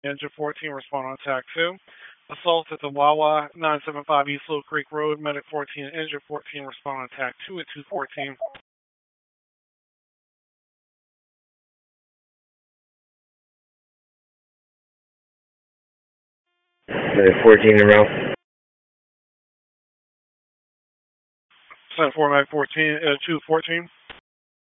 Engine 14, respond on TAC 2. Assault at the Wawa 975 East Little Creek Road, Medic 14 and Engine 14, respond on TAC 2 at 214. 14 in route. Sent 4 Mag 14, 214.